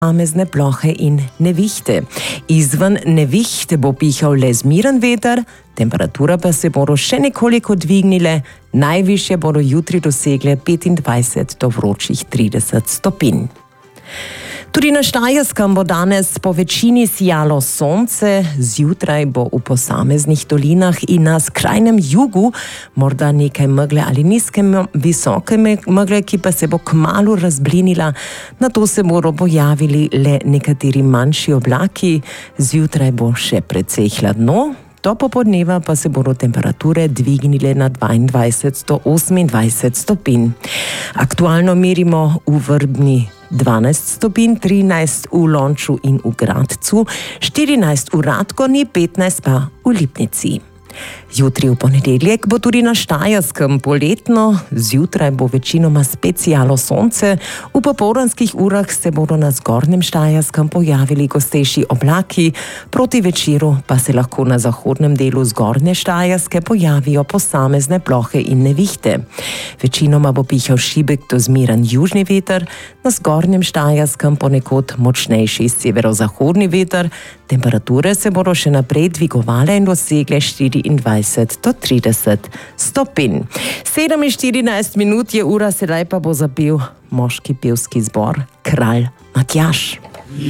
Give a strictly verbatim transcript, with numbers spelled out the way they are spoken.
posamezne plohe in nevihte. Izven nevihte bo pihal le zmiren veter, temperatura pa se bodo še nekoliko dvignile, najvišje bodo jutri dosegle petindvajset do vročih trideset stopinj. Tudi na Štajerskem bo danes po večini sijalo sonce, zjutraj bo v posameznih dolinah in na skrajnem jugu morda nekaj megle ali nizke visoke megle, ki pa se bo kmalu razblinila, nato se bodo pojavili le nekateri manjši oblaki, zjutraj bo še precej hladno. Do popoldneva pa se bodo temperature dvignile na dvaindvajset do osemindvajset stopinj. Aktualno merimo v Vrbni dvanajst stopinj, trinajst v Lonču in v Gradcu, štirinajst v Radgoni, petnajst pa v Lipnici. Jutri v ponedeljek bo tudi na Štajerskem poletno, zjutraj bo večinoma spet sijalo sonce, v popoldanskih urah se bodo na zgornjem Štajerskem pojavili gostejši oblaki, proti večeru pa se lahko na zahodnem delu zgornje Štajerske pojavijo posamezne plohe in nevihte. Večinoma bo pihal šibek do zmeren južni veter, na zgornjem Štajerskem ponekod močnejši severozahodni veter, temperature se bodo še naprej dvigovale in dosegle štiriindvajset do trideset stopinj. sedem in štirinajst minut je ura, sedaj pa bo zapel moški pevski zbor Kralj Matjaž.